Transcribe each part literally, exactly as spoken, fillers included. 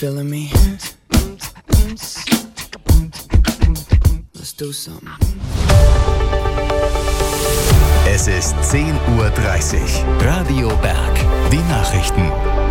feeling me? Let's do something. Es ist zehn Uhr dreißig. Radio Berg. Die Nachrichten.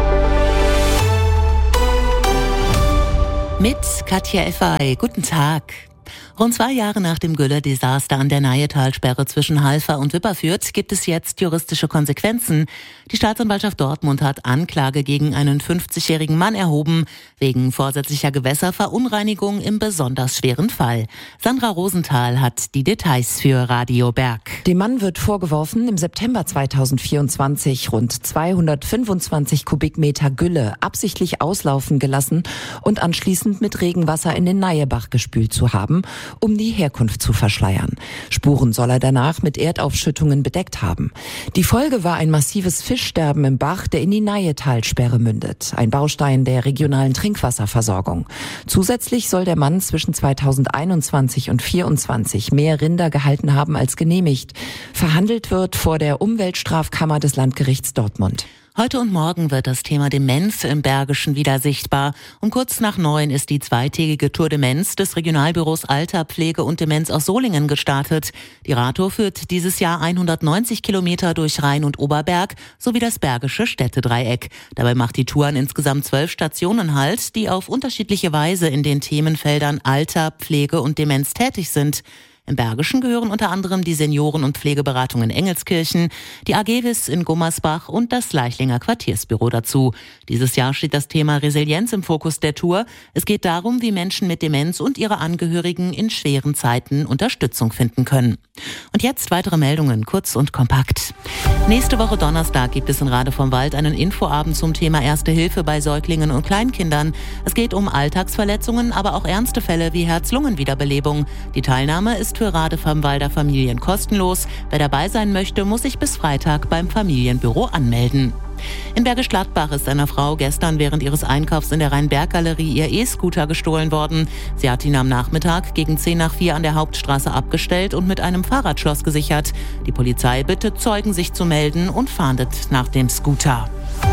Mit Katja Effay. Guten Tag. Rund zwei Jahre nach dem Gülle-Desaster an der Nahetalsperre zwischen Halver und Wipperfürth gibt es jetzt juristische Konsequenzen. Die Staatsanwaltschaft Dortmund hat Anklage gegen einen fünfzigjährigen Mann erhoben, wegen vorsätzlicher Gewässerverunreinigung im besonders schweren Fall. Sandra Rosenthal hat die Details für Radio Berg. Dem Mann wird vorgeworfen, im September zweitausendvierundzwanzig rund zweihundertfünfundzwanzig Kubikmeter Gülle absichtlich auslaufen gelassen und anschließend mit Regenwasser in den Neiebach gespült zu haben, um die Herkunft zu verschleiern. Spuren soll er danach mit Erdaufschüttungen bedeckt haben. Die Folge war ein massives Fischsterben im Bach, der in die Nahetalsperre mündet. Ein Baustein der regionalen Trinkwasserversorgung. Zusätzlich soll der Mann zwischen zweitausendeinundzwanzig und zweitausendvierundzwanzig mehr Rinder gehalten haben als genehmigt. Verhandelt wird vor der Umweltstrafkammer des Landgerichts Dortmund. Heute und morgen wird das Thema Demenz im Bergischen wieder sichtbar. Um kurz nach neun ist die zweitägige Tour Demenz des Regionalbüros Alter, Pflege und Demenz aus Solingen gestartet. Die Radtour führt dieses Jahr hundertneunzig Kilometer durch Rhein und Oberberg sowie das Bergische Städtedreieck. Dabei macht die Tour an insgesamt zwölf Stationen Halt, die auf unterschiedliche Weise in den Themenfeldern Alter, Pflege und Demenz tätig sind. Im Bergischen gehören unter anderem die Senioren- und Pflegeberatung in Engelskirchen, die Agevis in Gummersbach und das Leichlinger Quartiersbüro dazu. Dieses Jahr steht das Thema Resilienz im Fokus der Tour. Es geht darum, wie Menschen mit Demenz und ihre Angehörigen in schweren Zeiten Unterstützung finden können. Und jetzt weitere Meldungen, kurz und kompakt. Nächste Woche Donnerstag gibt es in Rade vom Wald einen Infoabend zum Thema Erste Hilfe bei Säuglingen und Kleinkindern. Es geht um Alltagsverletzungen, aber auch ernste Fälle wie Herz-Lungen-Wiederbelebung. Die Teilnahme ist für Rade vom Walder Familien kostenlos. Wer dabei sein möchte, muss sich bis Freitag beim Familienbüro anmelden. In Bergisch Gladbach ist einer Frau gestern während ihres Einkaufs in der Rhein-Berg-Galerie ihr E-Scooter gestohlen worden. Sie hat ihn am Nachmittag gegen zehn nach vier an der Hauptstraße abgestellt und mit einem Fahrradschloss gesichert. Die Polizei bittet Zeugen, sich zu melden und fahndet nach dem Scooter.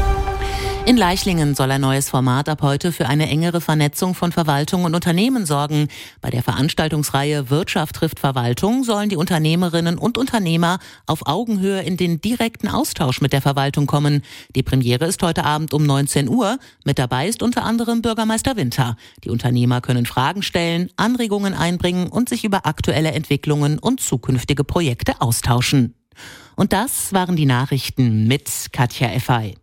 In Leichlingen soll ein neues Format ab heute für eine engere Vernetzung von Verwaltung und Unternehmen sorgen. Bei der Veranstaltungsreihe Wirtschaft trifft Verwaltung sollen die Unternehmerinnen und Unternehmer auf Augenhöhe in den direkten Austausch mit der Verwaltung kommen. Die Premiere ist heute Abend um neunzehn Uhr. Mit dabei ist unter anderem Bürgermeister Winter. Die Unternehmer können Fragen stellen, Anregungen einbringen und sich über aktuelle Entwicklungen und zukünftige Projekte austauschen. Und das waren die Nachrichten mit Katja Effay.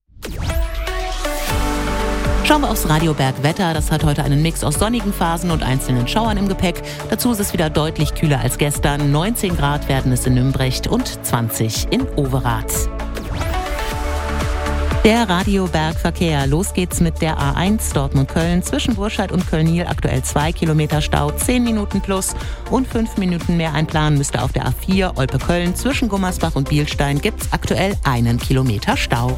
Schauen wir aufs Radio Berg Wetter. Das hat heute einen Mix aus sonnigen Phasen und einzelnen Schauern im Gepäck. Dazu ist es wieder deutlich kühler als gestern. neunzehn Grad werden es in Nümbrecht und zwanzig in Overath. Der Radio Berg Verkehr. Los geht's mit der A eins Dortmund-Köln. Zwischen Burscheid und Köln-Niel aktuell zwei Kilometer Stau, zehn Minuten plus und fünf Minuten mehr einplanen müsste auf der A vier Olpe-Köln. Zwischen Gummersbach und Bielstein gibt's aktuell einen Kilometer Stau.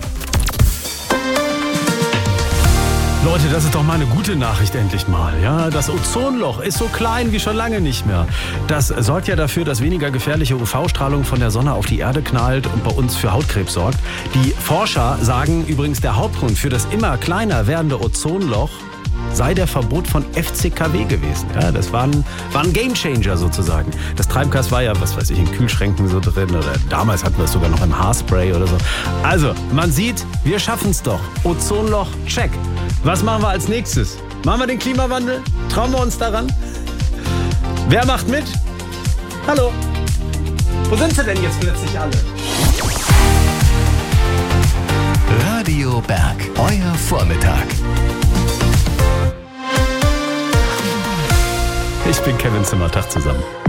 Leute, das ist doch mal eine gute Nachricht endlich mal. Ja, das Ozonloch ist so klein wie schon lange nicht mehr. Das sorgt ja dafür, dass weniger gefährliche U V-Strahlung von der Sonne auf die Erde knallt und bei uns für Hautkrebs sorgt. Die Forscher sagen übrigens, der Hauptgrund für das immer kleiner werdende Ozonloch sei der Verbot von F C K W gewesen. Ja, das war ein, war ein Gamechanger sozusagen. Das Treibgas war ja, was weiß ich, in Kühlschränken so drin oder damals hatten wir es sogar noch im Haarspray oder so. Also, man sieht, wir schaffen es doch. Ozonloch, check. Was machen wir als nächstes? Machen wir den Klimawandel? Trauen wir uns daran? Wer macht mit? Hallo? Wo sind sie denn jetzt plötzlich alle? Radio Berg, euer Vormittag. Ich bin Kevin Zimmer, Tag zusammen.